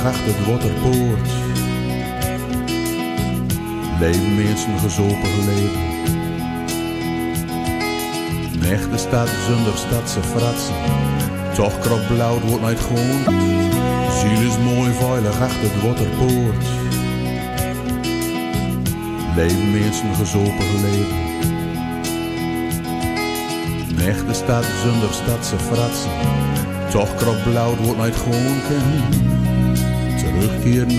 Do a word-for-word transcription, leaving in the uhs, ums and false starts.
achter het waterpoort. Leven mensen gezopen geleden. Echt de stad zonder stadse fratsen. Toch krop blauw wordt nooit gewoon. Ziel is mooi veilig achter het waterpoort. Leven mensen gezopen geleden. Echt de stad zonder stadse fratsen. Toch krop blauw wordt nooit gewoon. Terugkeren